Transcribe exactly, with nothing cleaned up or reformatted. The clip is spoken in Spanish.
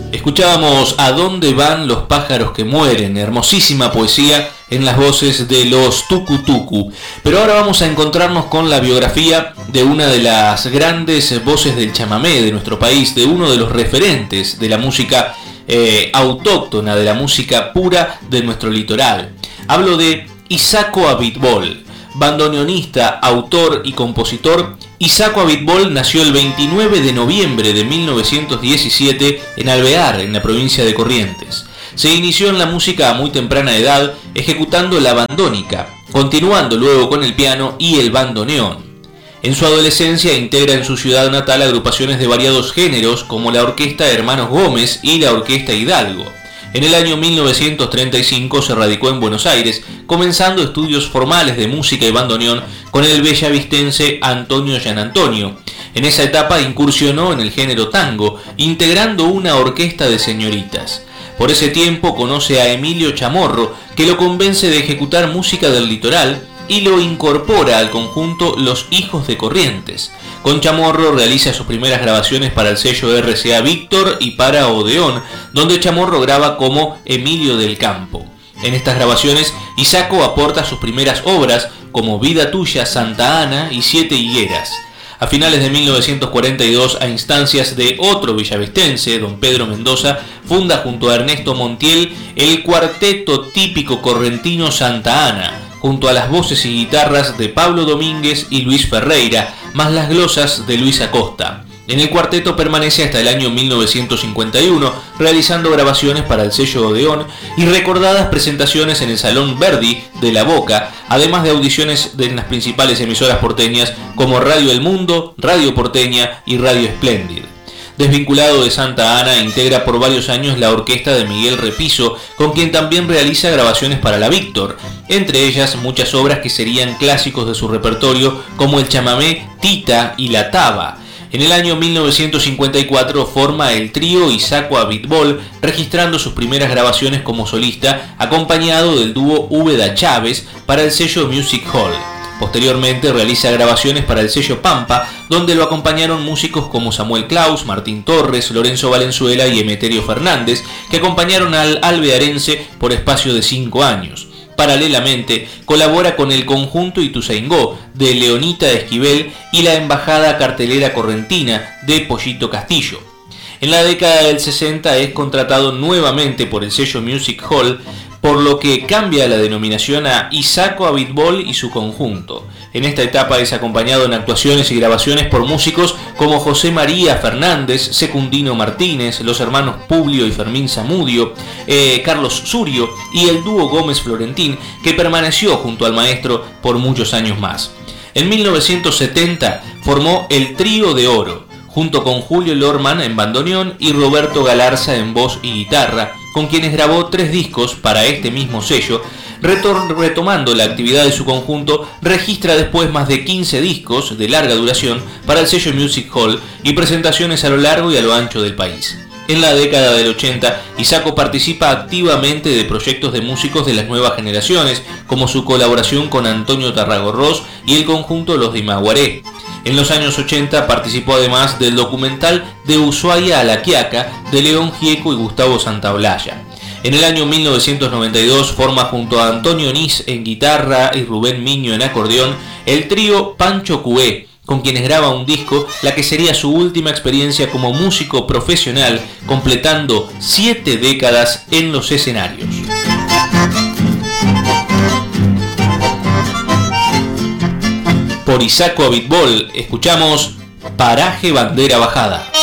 Escuchábamos ¿A dónde van los pájaros que mueren? Hermosísima poesía en las voces de los Tucu Tucu. Pero ahora vamos a encontrarnos con la biografía de una de las grandes voces del chamamé de nuestro país, de uno de los referentes de la música eh, autóctona, de la música pura de nuestro litoral. Hablo de Isaco Abitbol. Bandoneonista, autor y compositor, Isaco Abitbol nació el veintinueve de noviembre de mil novecientos diecisiete en Alvear, en la provincia de Corrientes. Se inició en la música a muy temprana edad, ejecutando la bandónica, continuando luego con el piano y el bandoneón. En su adolescencia integra en su ciudad natal agrupaciones de variados géneros como la Orquesta Hermanos Gómez y la Orquesta Hidalgo. En el año mil novecientos treinta y cinco se radicó en Buenos Aires, comenzando estudios formales de música y bandoneón con el bellavistense Antonio Gianantonio. En esa etapa incursionó en el género tango, integrando una orquesta de señoritas. Por ese tiempo conoce a Emilio Chamorro, que lo convence de ejecutar música del litoral y lo incorpora al conjunto Los Hijos de Corrientes. Con Chamorro realiza sus primeras grabaciones para el sello R C A Víctor y para Odeón, donde Chamorro graba como Emilio del Campo. En estas grabaciones, Isaco aporta sus primeras obras como Vida Tuya, Santa Ana y Siete Higueras. A finales de mil novecientos cuarenta y dos, a instancias de otro villavistense, don Pedro Mendoza, funda junto a Ernesto Montiel el cuarteto típico correntino Santa Ana, junto a las voces y guitarras de Pablo Domínguez y Luis Ferreira, más las glosas de Luis Acosta. En el cuarteto permanece hasta el año mil novecientos cincuenta y uno, realizando grabaciones para el sello Odeón y recordadas presentaciones en el Salón Verdi de La Boca, además de audiciones de las principales emisoras porteñas como Radio El Mundo, Radio Porteña y Radio Espléndid. Desvinculado de Santa Ana, integra por varios años la orquesta de Miguel Repiso, con quien también realiza grabaciones para la Víctor, entre ellas muchas obras que serían clásicos de su repertorio, como el chamamé Tita y La Taba. En el año mil novecientos cincuenta y cuatro forma el trío Isaco Abitbol, registrando sus primeras grabaciones como solista, acompañado del dúo Úbeda Chávez para el sello Music Hall. Posteriormente realiza grabaciones para el sello Pampa, donde lo acompañaron músicos como Samuel Claus, Martín Torres, Lorenzo Valenzuela y Emeterio Fernández, que acompañaron al alvearense por espacio de cinco años. Paralelamente, colabora con el conjunto Ituzaingó de Leonita Esquivel y la Embajada Cartelera Correntina de Pollito Castillo. En la década del sesenta es contratado nuevamente por el sello Music Hall, por lo que cambia la denominación a Isaco Abitbol y su conjunto. En esta etapa es acompañado en actuaciones y grabaciones por músicos como José María Fernández, Secundino Martínez, los hermanos Publio y Fermín Zamudio, eh, Carlos Surio y el dúo Gómez Florentín, que permaneció junto al maestro por muchos años más. En mil novecientos setenta formó el Trío de Oro, junto con Julio Lorman en bandoneón y Roberto Galarza en voz y guitarra, con quienes grabó tres discos para este mismo sello. Retor- retomando la actividad de su conjunto, registra después más de quince discos de larga duración para el sello Music Hall y presentaciones a lo largo y a lo ancho del país. En la década del ochenta, Isaco participa activamente de proyectos de músicos de las nuevas generaciones, como su colaboración con Antonio Tarragorros y el conjunto Los de Imaguaré. En los años ochenta participó además del documental De Ushuaia a La Quiaca de León Gieco y Gustavo Santaolalla. En el año mil novecientos noventa y dos forma junto a Antonio Nis en guitarra y Rubén Miño en acordeón el trío Pancho Cué, con quienes graba un disco, la que sería su última experiencia como músico profesional, completando siete décadas en los escenarios. Por Isaco Abitbol escuchamos Paraje Bandera Bajada.